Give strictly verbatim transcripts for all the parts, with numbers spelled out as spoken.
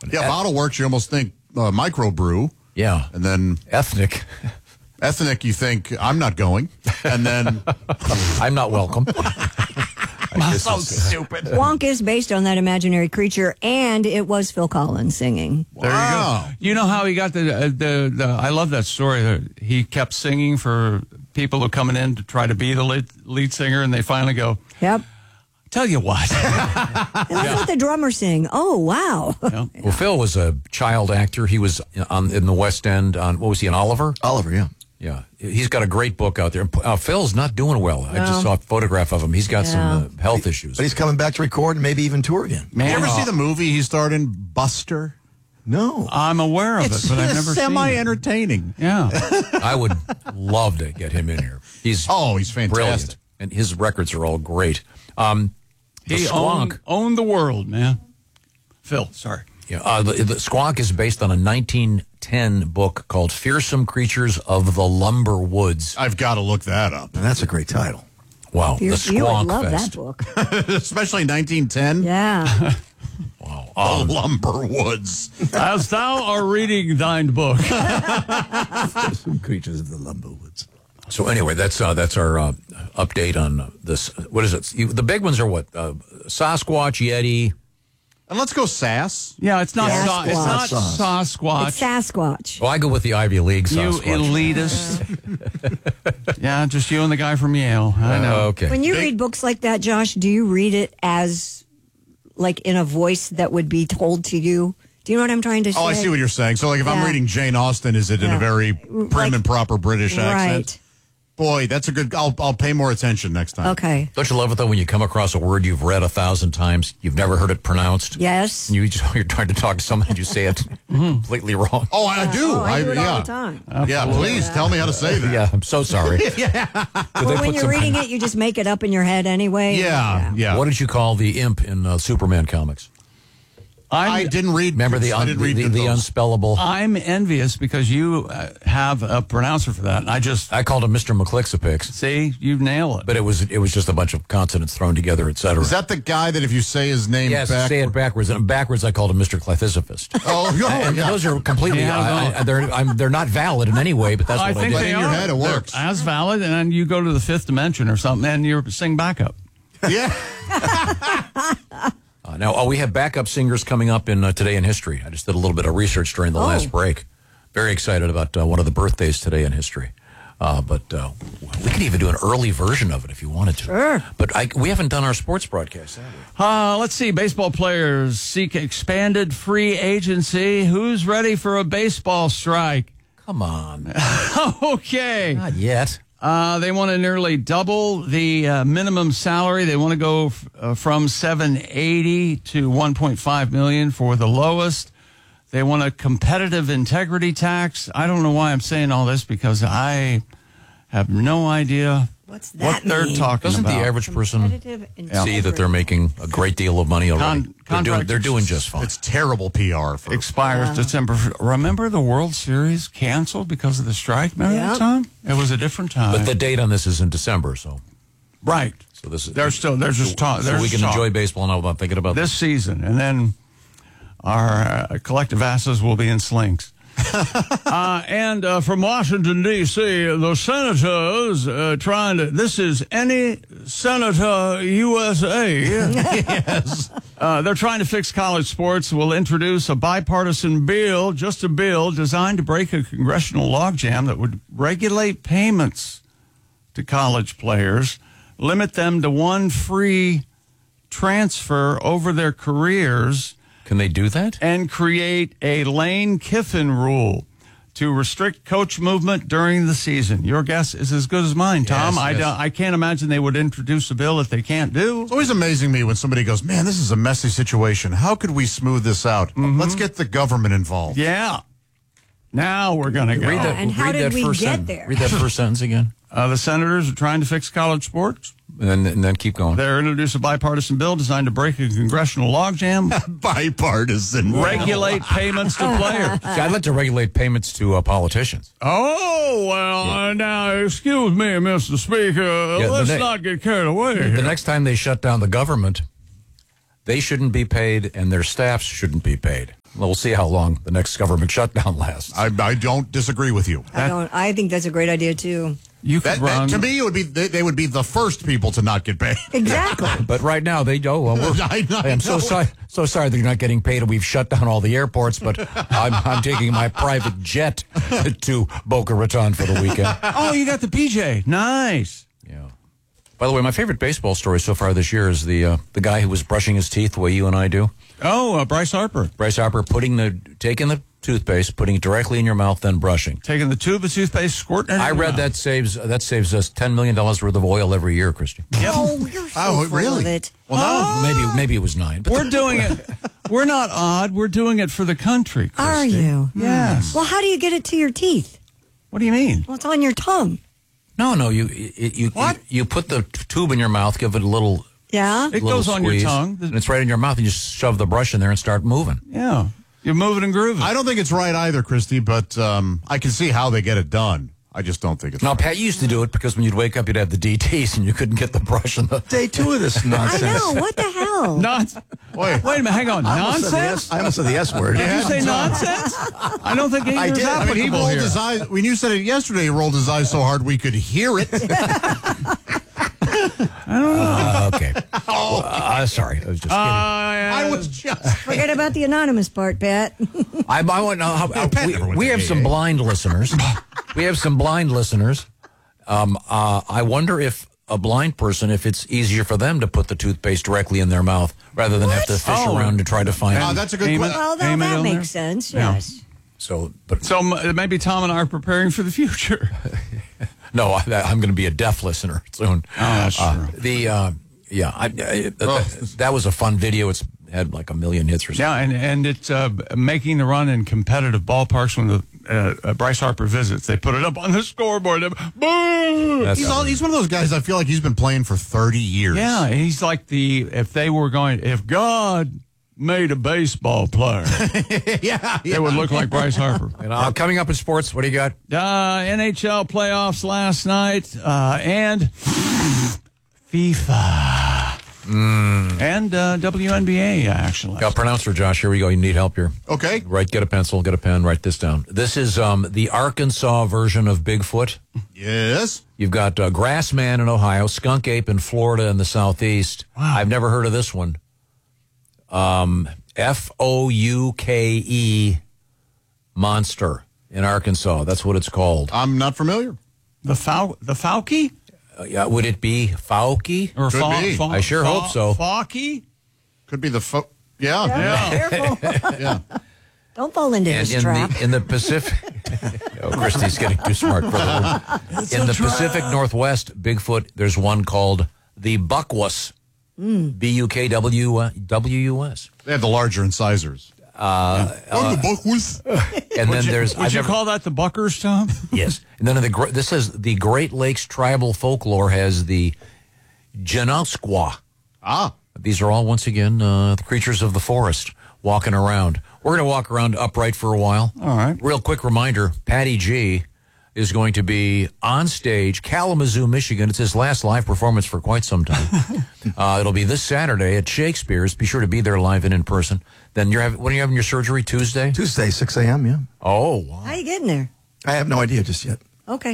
Yeah, bottle works, you almost think uh, microbrew. Yeah. And then... Ethnic. Ethnic, you think, I'm not going. And then... I'm not welcome. So stupid. Wonk is based on that imaginary creature, and it was Phil Collins singing. There Wow. you go. You know how he got the, uh, the, the, I love that story. That he kept singing for people who are coming in to try to be the lead, lead singer, and they finally go, Yep. tell you what. That's what the drummer sing. Oh, wow. Yeah. Well, Phil was a child actor. He was on in the West End on, what was he, on Oliver? Oliver, yeah. Yeah. He's got a great book out there. Uh, Phil's not doing well. I just saw a photograph of him. He's got some uh, health issues. But he's coming back to record and maybe even tour again. Man, you ever see the movie he starred in, Buster? No. I'm aware of It's it, but I've never seen it. semi-entertaining. Yeah. I would love to get him in here. He's Oh, he's fantastic. brilliant. And his records are all great. Um, the He Squonk. owned, owned the world, man. Phil, sorry. Yeah, uh, the, the Squonk is based on a nineteen ten book called Fearsome Creatures of the Lumber Woods. I've got to look that up. And that's a great title. Wow, You, the you would Squonk love Fest. that book. Especially nineteen ten. Yeah. Wow. The Um, Lumber Woods. As thou art reading thine book. Some creatures of the lumber woods. so anyway, that's uh, that's our uh, update on uh, this. What is it? You, the big ones are what? Uh, Sasquatch, Yeti. And let's go Sass. Yeah, it's not, Yeah. Sa- it's not Sasquatch. Sasquatch. It's Sasquatch. Oh, I go with the Ivy League You Sasquatch. elitist. Yeah, just you and the guy from Yale. I know. Uh, okay. When you Big- read books like that, Josh, do you read it as, like, in a voice that would be told to you? Do you know what I'm trying to say? Oh, I see what you're saying. So, like, if I'm Yeah. reading Jane Austen, is it in Yeah. a very prim Like- and proper British accent? Right. Boy, that's a good... I'll, I'll pay more attention next time. Okay. Don't you love it though when you come across a word you've read a thousand times, you've never heard it pronounced? Yes. And you just, you're trying to talk to someone and you say it completely wrong. Oh, I do. Oh, I do it yeah. all the time. Yeah, please tell me how to say that. Yeah, I'm so sorry. Well, when you're reading it, you just make it up in your head anyway. Yeah, yeah. What did you call the imp in uh, Superman comics? I'm, I didn't read... Remember the I un- didn't the, read the, the those. unspellable? I'm envious because you uh, have a pronouncer for that. And I just, I called him Mister McClixapix, see, you nail it. but it was it was just a bunch of consonants thrown together, et cetera. Is that the guy that if you say his name Yes, back... say it backwards. And backwards, I called him Mister Clethysopist. Oh, no, And yeah. those are completely, Yeah, I, I, they're I'm, they're not valid in any way, but that's I what I think did. they in your are. head, it They're works. as valid, and then you go to the fifth dimension or something, and you sing backup. Yeah. Uh, now, oh, we have backup singers coming up in uh, Today in History. I just did a little bit of research during the Oh. last break. Very excited about uh, one of the birthdays today in history. Uh, but uh, we could even do an early version of it if you wanted to. Sure. But I, we haven't done our sports broadcast, have we? Uh, let's see. Baseball players seek expanded free agency. Who's ready for a baseball strike? Come on. Okay. Not yet. Uh, they want to nearly double the uh, minimum salary. They want to go f- uh, from seven eighty to one point five million for the lowest. They want a competitive integrity tax. I don't know why I'm saying all this because I have no idea What's what that they're mean? talking Doesn't about. the average person Competitive see that they're making a great deal of money already? Con- they're, doing, contractors- they're doing just fine. It's terrible P R for... expires December. Remember the World Series canceled because of the strike? Remember Yep. that time? It was a different time. But the date on this is in December, so right. so this is They're still. There's just talk. so There's we can talk. enjoy baseball now without thinking about this season, and then our uh, collective asses will be in slings. uh, and uh, from Washington, D C, the senators uh, trying to, this is any senator U S A. Yes. Uh, they're trying to fix college sports. Will introduce a bipartisan bill, just a bill designed to break a congressional logjam that would regulate payments to college players, limit them to one free transfer over their careers, Can they do that? and create a Lane Kiffin rule to restrict coach movement during the season. Your guess is as good as mine, Tom. Yes, I, yes. don't- I can't imagine they would introduce a bill that they can't do. It's always amazing me when somebody goes, man, this is a messy situation. How could we smooth this out? Mm-hmm. Let's get the government involved. Yeah. Now we're going to go. Read that, And how read did that we first get sentence. there? Read that first sentence again, Uh, the senators are trying to fix college sports. and then, and then keep going. They're introduced a bipartisan bill designed to break a congressional logjam, Bipartisan. regulate payments to players. See, I'd like to regulate payments to uh, politicians. Oh, well, uh, now, excuse me, Mister Speaker. Yeah, the let's ne- not get carried away The here. next time they shut down the government, they shouldn't be paid, and their staffs shouldn't be paid. Well, we'll see how long the next government shutdown lasts. I, I don't disagree with you. I don't. I think that's a great idea too. You could That, that, run. to me, it would be they, they would be the first people to not get paid. Exactly. But right now they don't. Well, we're, I know. I am so sorry, so sorry that you're not getting paid, and we've shut down all the airports. But I'm, I'm taking my private jet to Boca Raton for the weekend. Oh, you got the P J. Nice. Yeah. By the way, my favorite baseball story so far this year is the uh, the guy who was brushing his teeth the way you and I do. Oh, uh, Bryce Harper. Bryce Harper putting the taking the toothpaste, putting it directly in your mouth, then brushing. Taking the tube of toothpaste, squirting it in I your read mouth. that saves that saves us ten million dollars worth of oil every year, Christy. Oh, you're so Oh, full really? of it. Well, no. Maybe maybe it was nine. But We're doing it. We're not odd. We're doing it for the country, Christy. Are you? Yes. Well, how do you get it to your teeth? What do you mean? Well, it's on your tongue. no, no, you you you, What? you you put the t- tube in your mouth, give it a little. Yeah. It little goes on your squeeze, tongue. and it's right in your mouth, and you just shove the brush in there and start moving. Yeah. You're moving and grooving. I don't think it's right either, Christy, but um, I can see how they get it done. I just don't think it's Now, right. Pat used to do it because when you'd wake up, you'd have the D Ts, and you couldn't get the brush in the. Day two of this I nonsense. know. What the hell? Not, Wait. wait a minute. Hang on. I almost said the Nonsense? S- I almost said the S word. Did you say nonsense? I don't think either is did. I I mean, he applicable rolled here. his eyes. When you said it yesterday, he rolled his eyes so hard we could hear it. Uh, okay. Well, uh, sorry, I was just kidding. I was just. Forget about the anonymous part, Pat. I, I want to know how. Pat we never went we to have A A. some blind listeners. We have some blind listeners. Um, uh, I wonder if a blind person, if it's easier for them to put the toothpaste directly in their mouth rather than have to fish Oh. around to try to find Uh, it. that's a good Aim it. question. Well, that, Aim it that on makes there. sense. Yeah. Yes. So, but So m- maybe Tom and I are preparing for the future. no, I, I'm going to be a deaf listener soon. Oh, that's Uh, true. The uh, yeah, I, I, Oh. that, that was a fun video. It's had like a million hits or something. Yeah, and, and it's uh, making the run in competitive ballparks when the uh, uh, Bryce Harper visits. They put it up on the scoreboard. Boom! That's He's, all, he's one of those guys I feel like he's been playing for thirty years. Yeah, he's like the, if they were going, if God made a baseball player, yeah. it would look like Bryce Harper. And, uh, coming up in sports, what do you got? Uh, N H L playoffs last night, uh, and FIFA. And uh, W N B A action last Yeah, night. pronouncer Josh. Here we go. You need help here. Okay. Right, get a pencil, get a pen, write this down. This is um, the Arkansas version of Bigfoot. Yes. You've got uh, Grassman in Ohio, Skunk Ape in Florida in the southeast. Wow. I've never heard of this one. Um, F O U K E Monster in Arkansas. That's what it's called. I'm not familiar. The Fau- the Fauci? Uh, yeah, would it be Fauci? Or Could Fa- be. Fa- I sure Fa- hope so. Fauci? Could be the. Fo- yeah. Yeah. Careful. Yeah. Don't fall into And his in trap. the in the Pacific, oh, Christy's getting too smart for the word. In the Pacific Northwest, Bigfoot, there's one called the Buckwus, B U K W W U S, They have the larger incisors. Uh, oh, the book was. and then there's Would I've you never- call that the Buckers, Tom? yes, and then in the gr- this says the Great Lakes tribal folklore has the Janoskwa. Ah. These are all once again uh, the creatures of the forest walking around. We're going to walk around upright for a while. All right. Real quick reminder, Patty G is going to be on stage, Kalamazoo, Michigan. It's his last live performance for quite some time. uh, it'll be this Saturday at Shakespeare's. Be sure to be there live and in person. Then you're having, when are you having your surgery? Tuesday? Tuesday, six a.m., yeah. Oh, wow. How you getting there? I have no idea just yet. Okay.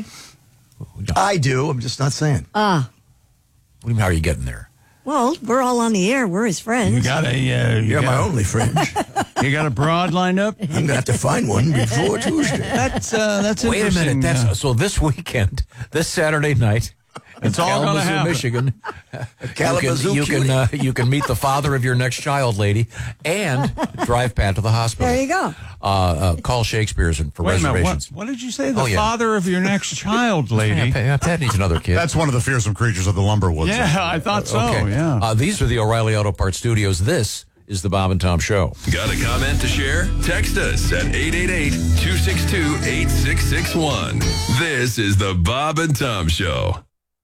I do. I'm just not saying. Ah. What do you mean, how are you getting there? Well, we're all on the air. We're his friends. You got a, uh, you You're my got, only friend. you got a broad lined up? I'm going to have to find one before Tuesday. That's, uh, that's Wait a interesting. minute. That's uh, so this weekend, this Saturday night, It's in all gonna Kalamazoo, happen. Michigan. Kalamazoo you can you can, uh, you can meet the father of your next child, lady, and drive Pat to the hospital. There you go. Uh, uh, call Shakespeare's and for Wait a minute, what, reservations. what did you say? The Oh, yeah. father of your next child, Yeah, lady? Pat, yeah, Pat needs another kid. That's one of the fearsome creatures of the Lumberwoods. Yeah, I thought so, okay. yeah. Uh, these are the O'Reilly Auto Parts Studios. This is the Bob and Tom Show. Got a comment to share? Text us at eight eight eight, two six two, eight six six one. This is the Bob and Tom Show.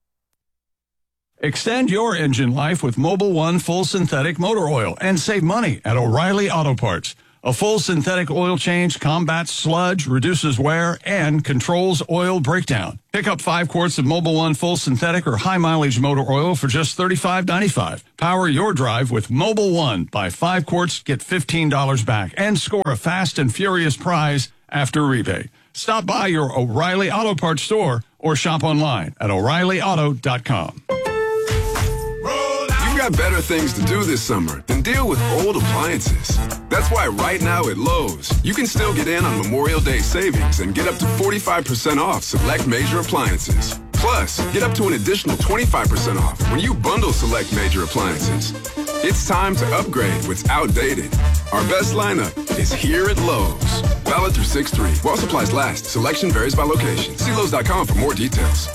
Extend your engine life with Mobile One Full Synthetic Motor Oil and save money at O'Reilly Auto Parts. A full synthetic oil change combats sludge, reduces wear, and controls oil breakdown. Pick up five quarts of Mobil One full synthetic or high mileage motor oil for just thirty-five ninety-five. Power your drive with Mobil One. Buy five quarts, get fifteen dollars back, and score a fast and furious prize after rebate. Stop by your O'Reilly Auto Parts store or shop online at O'Reilly Auto dot com. You've got better things to do this summer than deal with old appliances. That's why right now at Lowe's, you can still get in on Memorial Day savings and get up to forty-five percent off select major appliances. Plus, get up to an additional twenty-five percent off when you bundle select major appliances. It's time to upgrade what's outdated. Our best lineup is here at Lowe's. Valid through six three. While supplies last, selection varies by location. See Lowe's dot com for more details.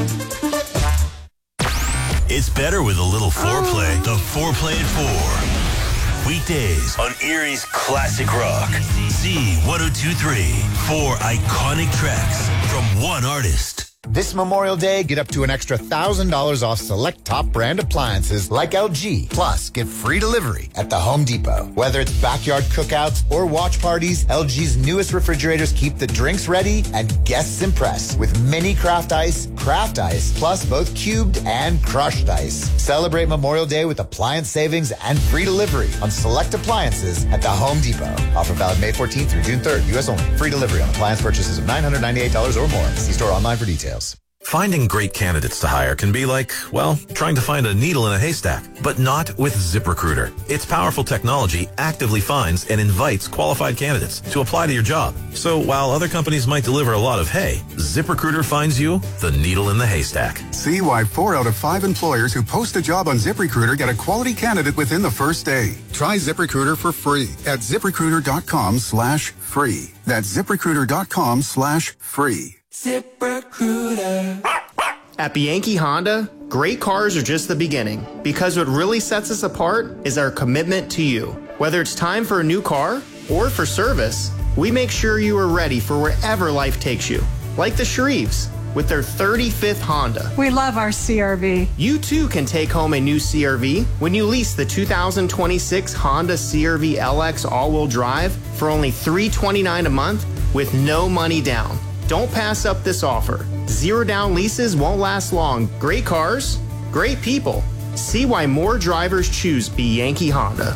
It's better with a little foreplay. The Foreplay at four. Weekdays on Erie's Classic Rock. Z ten twenty-three. Four iconic tracks from one artist. This Memorial Day, get up to an extra one thousand dollars off select top brand appliances like L G. Plus, get free delivery at the Home Depot. Whether it's backyard cookouts or watch parties, L G's newest refrigerators keep the drinks ready and guests impressed with mini craft ice, craft ice, plus both cubed and crushed ice. Celebrate Memorial Day with appliance savings and free delivery on select appliances at the Home Depot. Offer valid May fourteenth through June third. U S only. Free delivery on appliance purchases of nine hundred ninety-eight dollars or more. See store online for details. Finding great candidates to hire can be like, well, trying to find a needle in a haystack, but not with ZipRecruiter. Its powerful technology actively finds and invites qualified candidates to apply to your job. So while other companies might deliver a lot of hay, ZipRecruiter finds you the needle in the haystack. See why four out of five employers who post a job on ZipRecruiter get a quality candidate within the first day. Try ZipRecruiter for free at ZipRecruiter.com slash free. That's ZipRecruiter.com slash free. ZipRecruiter. At Bianchi Honda, great cars are just the beginning, because what really sets us apart is our commitment to you. Whether it's time for a new car or for service, we make sure you are ready for wherever life takes you. Like the Shreves with their thirty-fifth Honda. We love our C R V. You too can take home a new C R V when you lease the two thousand twenty-six Honda C R V L X all-wheel drive for only three hundred twenty-nine dollars a month with no money down. Don't pass up this offer. Zero down leases won't last long. Great cars, great people. See why more drivers choose Bianchi Honda.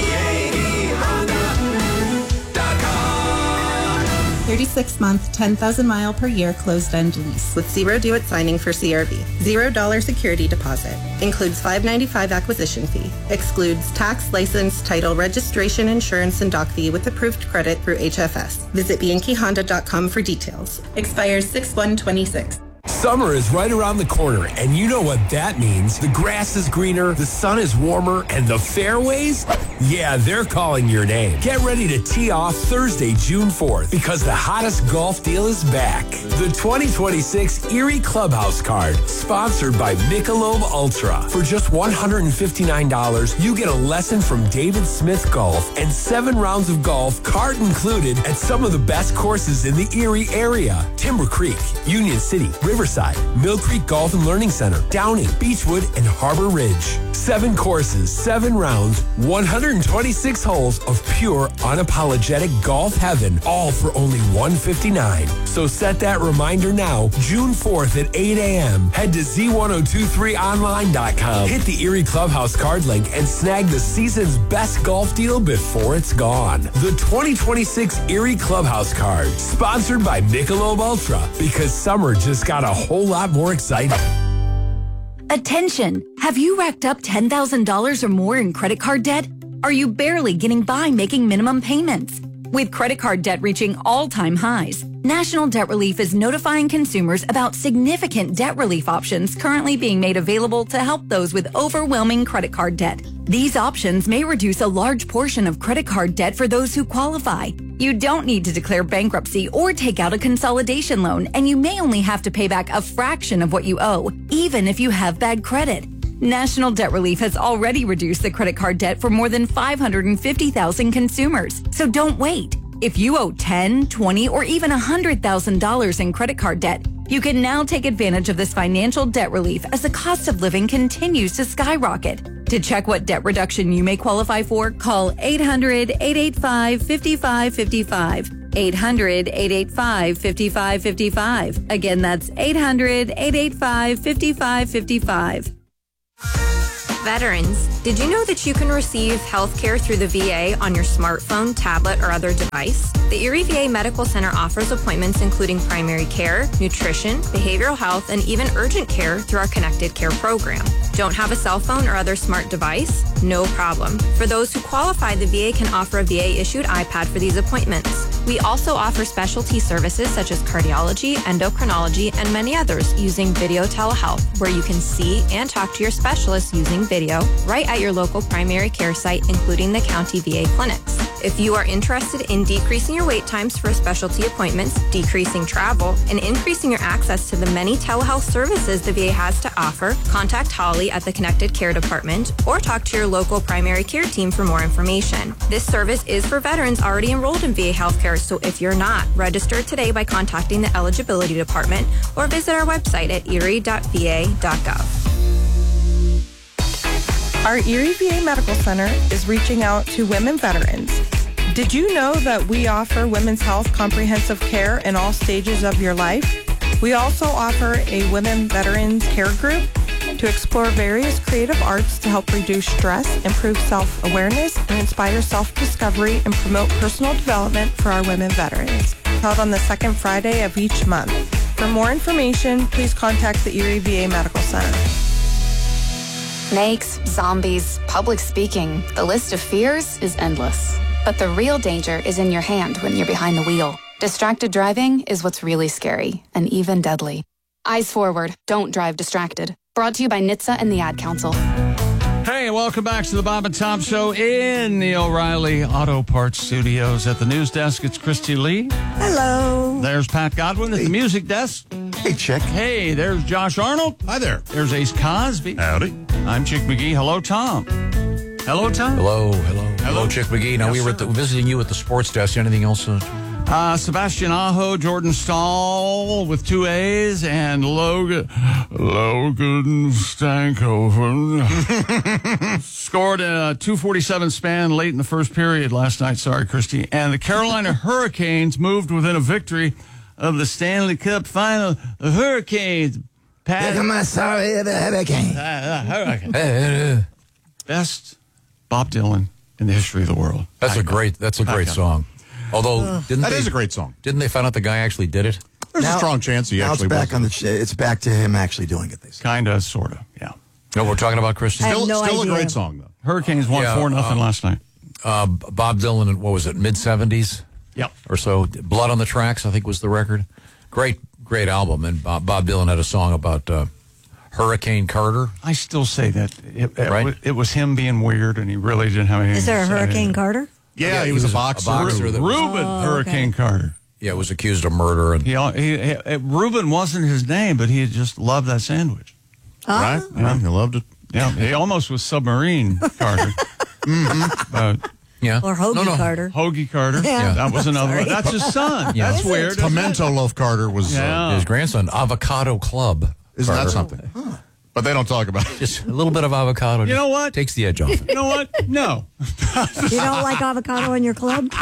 thirty-six month, ten thousand mile per year closed-end lease with zero due at signing for C R V. zero dollars security deposit. Includes five dollars and ninety-five cents acquisition fee. Excludes tax, license, title, registration, insurance, and dock fee with approved credit through H F S. Visit Bianchi Honda dot com for details. Expires six one twenty-six. Summer is right around the corner, and you know what that means. The grass is greener, the sun is warmer, and the fairways? Yeah, they're calling your name. Get ready to tee off Thursday, June fourth, because the hottest golf deal is back. The twenty twenty-six Erie Clubhouse Card, sponsored by Michelob Ultra. For just one hundred fifty-nine dollars, you get a lesson from David Smith Golf and seven rounds of golf, card included, at some of the best courses in the Erie area. Timber Creek, Union City, Riverside, Mill Creek Golf and Learning Center, Downing, Beechwood, and Harbor Ridge. Seven courses, seven rounds, one hundred twenty-six holes of pure, unapologetic golf heaven, all for only one hundred fifty-nine dollars. So set that reminder now, June fourth at eight a.m. Head to Z ten twenty-three online dot com. Hit the Erie Clubhouse card link and snag the season's best golf deal before it's gone. The twenty twenty-six Erie Clubhouse Card, sponsored by Michelob Ultra, because summer just got a whole lot more exciting. Attention! Have you racked up ten thousand dollars or more in credit card debt? Are you barely getting by making minimum payments? With credit card debt reaching all-time highs, National Debt Relief is notifying consumers about significant debt relief options currently being made available to help those with overwhelming credit card debt. These options may reduce a large portion of credit card debt for those who qualify. You don't need to declare bankruptcy or take out a consolidation loan, and you may only have to pay back a fraction of what you owe, even if you have bad credit. National Debt Relief has already reduced the credit card debt for more than five hundred fifty thousand consumers. So don't wait. If you owe ten thousand dollars, twenty thousand dollars, or even one hundred thousand dollars in credit card debt, you can now take advantage of this financial debt relief as the cost of living continues to skyrocket. To check what debt reduction you may qualify for, call eight hundred, eight eight five, five five five five. eight hundred, eight eight five, five five five five. Again, that's eight hundred, eight eight five, five five five five. Veterans, did you know that you can receive health care through the V A on your smartphone, tablet, or other device? The Erie V A Medical Center offers appointments including primary care, nutrition, behavioral health, and even urgent care through our Connected Care program. Don't have a cell phone or other smart device? No problem. For those who qualify, the V A can offer a V A-issued iPad for these appointments. We also offer specialty services such as cardiology, endocrinology, and many others using video telehealth, where you can see and talk to your specialists using video right at your local primary care site, including the county V A clinics. If you are interested in decreasing your wait times for specialty appointments, decreasing travel, and increasing your access to the many telehealth services the V A has to offer, contact Holly at the Connected Care Department or talk to your local primary care team for more information. This service is for veterans already enrolled in V A healthcare, so if you're not, register today by contacting the Eligibility Department or visit our website at erie dot v a dot gov. Our Erie V A Medical Center is reaching out to women veterans. Did you know that we offer women's health comprehensive care in all stages of your life? We also offer a women veterans care group to explore various creative arts to help reduce stress, improve self-awareness, and inspire self-discovery and promote personal development for our women veterans. Held on the second Friday of each month. For more information, please contact the Erie V A Medical Center. Snakes, zombies, public speaking. The list of fears is endless. But the real danger is in your hand when you're behind the wheel. Distracted driving is what's really scary and even deadly. Eyes forward. Don't drive distracted. Brought to you by N H T S A and the Ad Council. Hey, welcome back to the Bob and Tom Show in the O'Reilly Auto Parts Studios. At the news desk, it's Christy Lee. Hello. There's Pat Godwin at the music desk. Hey, Chick. Hey, there's Josh Arnold. Hi there. There's Ace Cosby. Howdy. I'm Chick McGee. Hello, Tom. Hello, Tom. Hello, hello. Hello, Chick McGee. Now, Yes, we were at the, visiting you at the sports desk. Anything else? Uh, Uh, Sebastian Aho, Jordan Stahl with two A's, and Logan Logan Stankoven scored a two forty-seven span late in the first period last night. Sorry, Christy. And the Carolina Hurricanes moved within a victory of the Stanley Cup final. The Hurricanes. Pat, Look at my sorry, the Hurricane. Uh, Hurricane. Best Bob Dylan in the history of the world. That's a great. That's a great song. Although, Uh, didn't that they, is a great song. Didn't they find out the guy actually did it? There's Now- a strong chance he now actually it's back was. on the. ch- It's back to him actually doing it. They say. Kind of, sort of, yeah. No, we're talking about Christian. I have Still, no still idea. a great song, though. Hurricanes won Yeah, four nothing uh, last night. Uh, Bob Dylan, in, what was it, mid seventies? Yep. Or so. Blood on the Tracks, I think, was the record. Great, great album. And Bob, Bob Dylan had a song about uh, Hurricane Carter. I still say that it, it, Right? wa- it was him being weird, and he really didn't have anything Is there a to say. Hurricane Carter? Yeah, he was a boxer. boxer that was- Reuben Oh, Hurricane Carter. Yeah, was accused of murder. And He, he, he, Reuben wasn't his name, but he just loved that sandwich. Right? Yeah, he loved it. Yeah, he almost was Submarine Carter. mm-hmm. But yeah. Or Hoagie No, no. Carter? Hoagie Carter. Yeah. That was another Sorry. one. That's his son. Yeah. That's Is it? weird. isn't it? Pimento Loaf Carter was. Uh, Yeah. His grandson, Avocado Club. isn't Carter. that something? But they don't talk about it. Just a little bit of avocado. You know what? Takes the edge off. You know what? No. You don't like avocado in your club?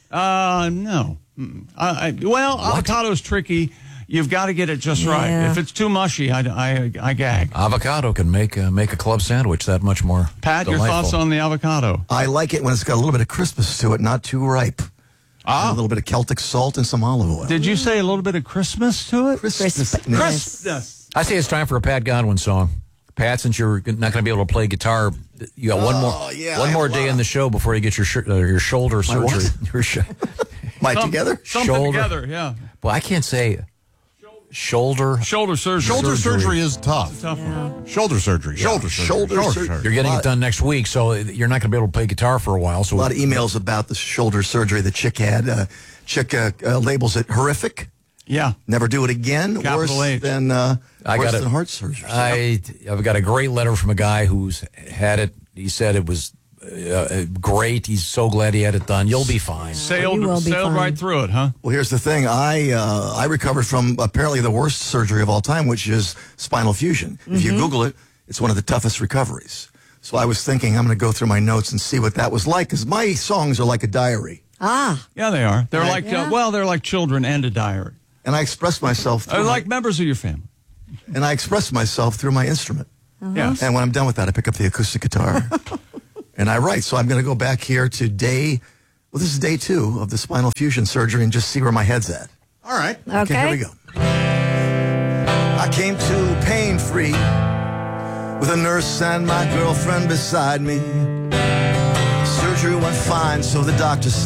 Uh, no. Mm. I, I, well, avocado's tricky. You've got to get it just right. Yeah. If it's too mushy, I, I, I gag. Avocado can make uh, make a club sandwich that much more Pat, your delightful. thoughts on the avocado? I like it when it's got a little bit of crispness to it, not too ripe. Ah. A little bit of Celtic salt and some olive oil. Did you say a little bit of Christmas to it? Crispness. Crispness. I say it's time for a Pat Godwin song. Pat, since you're not going to be able to play guitar, you got one Oh, more yeah, one I more have a day lot in of- the show before you get your sh- uh, your shoulder My what? surgery. Your sh- Am I Some- together? Something Shoulder. together, yeah. well, I can't say shoulder. Shoulder surgery. Shoulder Surgery. surgery is tough. Tough one. Shoulder surgery. Shoulder surgery. Shoulder Shoulder sur- surgery. You're getting Lot- it done next week, so you're not going to be able to play guitar for a while. So A lot of emails about the shoulder surgery the chick had. Uh, chick uh, uh, labels it horrific. Yeah. Never do it again. Capital worse H. than uh, I worse got it. than heart surgery. I I've got a great letter from a guy who's had it. He said it was uh, great. He's so glad he had it done. You'll be fine. Sailed, You will be sailed fine. right through it, huh? Well, here's the thing. I uh, I recovered from apparently the worst surgery of all time, which is spinal fusion. If you Google it, it's one of the toughest recoveries. So I was thinking I'm going to go through my notes and see what that was like, because my songs are like a diary. Ah. Yeah, they are. They're Right. like, Yeah. uh, well, they're like children and a diary. And I express myself They're through like my, members of your family. and I express myself through my instrument. Yes. And when I'm done with that, I pick up the acoustic guitar and I write. So I'm going to go back here to day, well, this is day two of the spinal fusion surgery and just see where my head's at. All right. Okay, here we go. I came to pain-free with a nurse and my girlfriend beside me. Surgery went fine, so the doctor said.